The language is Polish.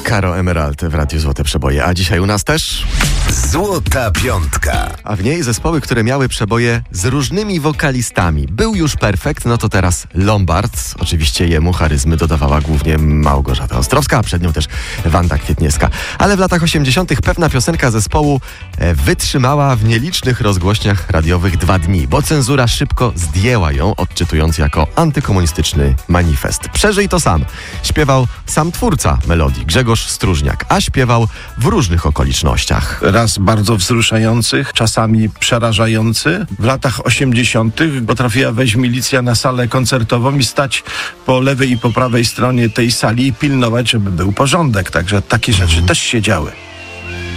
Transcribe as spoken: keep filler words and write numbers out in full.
Caro Emerald w Radiu Złote Przeboje, a dzisiaj u nas też Złota Piątka. A w niej zespoły, które miały przeboje z różnymi wokalistami. Był już Perfekt, no to teraz Lombard. Oczywiście jemu charyzmy dodawała głównie Małgorzata Ostrowska, a przed nią też Wanda Kwietniewska. Ale w latach osiemdziesiątych pewna piosenka zespołu e, wytrzymała w nielicznych rozgłośniach radiowych dwa dni, bo cenzura szybko zdjęła ją, odczytując jako antykomunistyczny manifest. Przeżyj to sam. Śpiewał sam twórca melodii, Grzegorz Stróżniak, a śpiewał w różnych okolicznościach. Raz bardzo wzruszających, czasami przerażający. W latach osiemdziesiątych potrafiła wejść milicja na salę koncertową i stać po lewej i po prawej stronie tej sali i pilnować, żeby był porządek. Także takie rzeczy też się działy.